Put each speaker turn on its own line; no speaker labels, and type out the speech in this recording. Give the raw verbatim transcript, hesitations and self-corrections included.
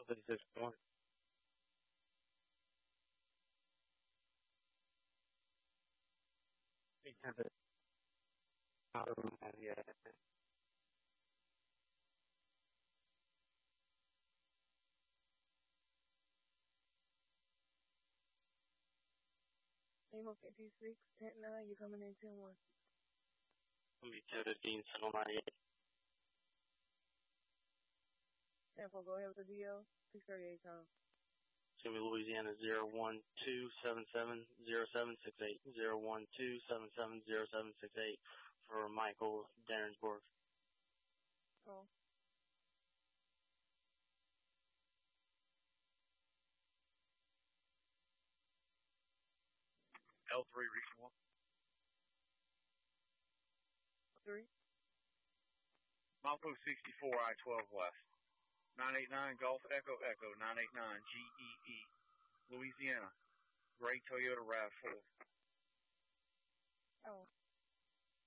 fifty-six one. eight hundred. Um, yeah.
Lima fifty-six, ten nine, you coming in ten one.
two fifteen, seven ninety-eight.
ten four, go ahead with the D L. six thirty-eight time.
It's going to be Louisiana zero one two seven seven zero seven six eight. zero one two seven seven zero seven six eight for Michael Darrensburg.
Oh.
L three, reaching one.
three.
Malibu sixty-four, I twelve west. nine eight nine Golf Echo Echo, nine eight nine G E E. Louisiana. Gray Toyota RAV four.